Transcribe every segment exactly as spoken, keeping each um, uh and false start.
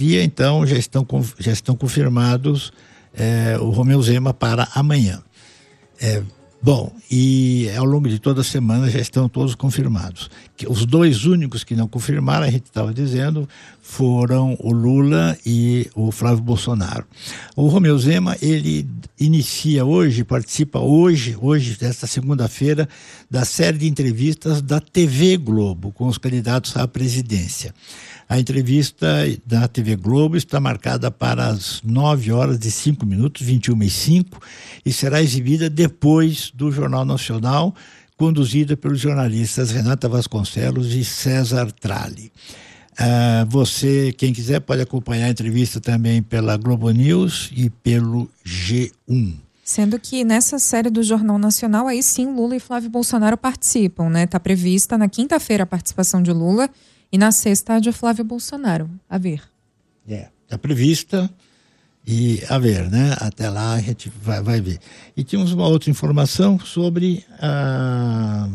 meio-dia, então já estão, já estão confirmados é, o Romeu Zema para amanhã. É, bom, e ao longo de toda a semana já estão todos confirmados. Que os dois únicos que não confirmaram, a gente estava dizendo, foram o Lula e o Flávio Bolsonaro. O Romeu Zema, ele inicia hoje, participa hoje, hoje, desta segunda-feira, da série de entrevistas da T V Globo, com os candidatos à presidência. A entrevista da T V Globo está marcada para as nove horas e cinco minutos, vinte e uma e cinco, e será exibida depois do Jornal Nacional, conduzida pelos jornalistas Renata Vasconcelos e César Tralli. Uh, você, quem quiser, pode acompanhar a entrevista também pela Globo News e pelo G um. Sendo que nessa série do Jornal Nacional, aí sim Lula e Flávio Bolsonaro participam, né? Está prevista na quinta-feira a participação de Lula e na sexta a de Flávio Bolsonaro. A ver. É, está prevista e a ver, né? Até lá a gente vai, vai ver. E tínhamos uma outra informação sobre a...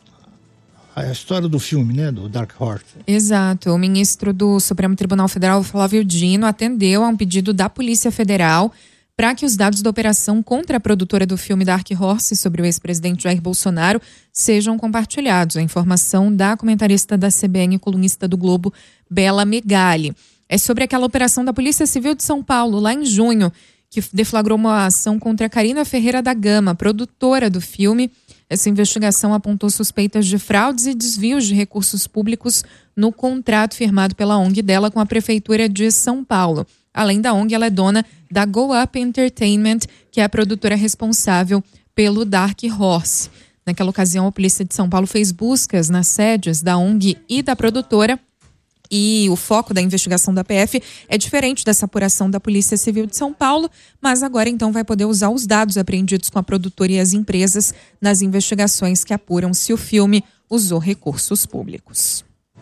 a história do filme, né, do Dark Horse. Exato. O ministro do Supremo Tribunal Federal, Flávio Dino, atendeu a um pedido da Polícia Federal para que os dados da operação contra a produtora do filme Dark Horse sobre o ex-presidente Jair Bolsonaro sejam compartilhados. A informação da comentarista da C B N e colunista do Globo, Bela Megali. É sobre aquela operação da Polícia Civil de São Paulo, lá em junho, que deflagrou uma ação contra Carina Ferreira da Gama, produtora do filme. Essa investigação apontou suspeitas de fraudes e desvios de recursos públicos no contrato firmado pela O N G dela com a Prefeitura de São Paulo. Além da O N G, ela é dona da Go Up Entertainment, que é a produtora responsável pelo Dark Horse. Naquela ocasião, a Polícia de São Paulo fez buscas nas sedes da O N G e da produtora. E o foco da investigação da P F é diferente dessa apuração da Polícia Civil de São Paulo, mas agora então vai poder usar os dados apreendidos com a produtora e as empresas nas investigações que apuram se o filme usou recursos públicos.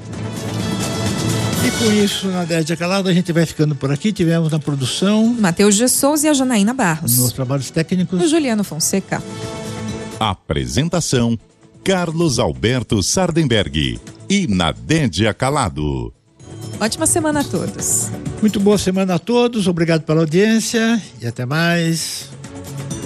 E com isso, na Dédia Calado, a gente vai ficando por aqui. Tivemos na produção Matheus de Souza e a Janaína Barros. Nos trabalhos técnicos, o Juliano Fonseca. Apresentação: Carlos Alberto Sardenberg e Nadédia Calado. Ótima semana a todos. Muito boa semana a todos, obrigado pela audiência e até mais.